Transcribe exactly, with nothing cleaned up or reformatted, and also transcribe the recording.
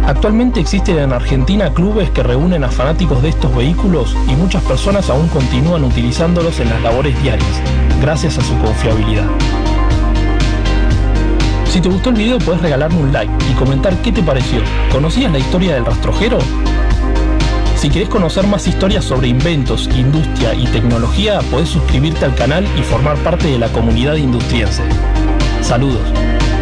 Actualmente existen en Argentina clubes que reúnen a fanáticos de estos vehículos y muchas personas aún continúan utilizándolos en las labores diarias, gracias a su confiabilidad. Si te gustó el video podés regalarme un like y comentar qué te pareció. ¿Conocías la historia del rastrojero? Si querés conocer más historias sobre inventos, industria y tecnología, podés suscribirte al canal y formar parte de la comunidad industriense. Saludos.